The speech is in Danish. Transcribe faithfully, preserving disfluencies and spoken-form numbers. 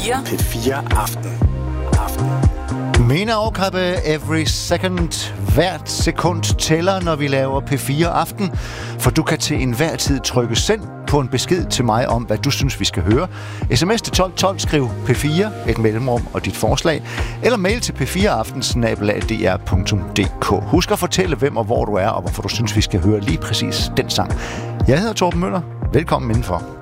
fire. P fire Aften. Aften. Mina Aukabbe, every second, hvert sekund tæller, når vi laver P fire Aften. For du kan til enhver tid trykke send på en besked til mig om, hvad du synes, vi skal høre. Sms til tolv tolv, skriv P fire, et mellemrum og dit forslag. Eller mail til p fire aften snabel-a d r punktum d k. Husk at fortælle, hvem og hvor du er, og hvorfor du synes, vi skal høre lige præcis den sang. Jeg hedder Torben Møller. Velkommen indenfor.